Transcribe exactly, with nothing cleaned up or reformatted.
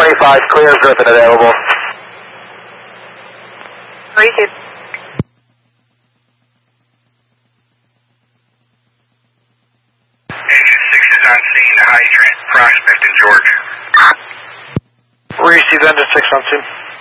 twenty-five, clear, Griffin available. Receive. Engine six is on scene, the hydrant, Prospect in Georgia. Receive engine six on scene.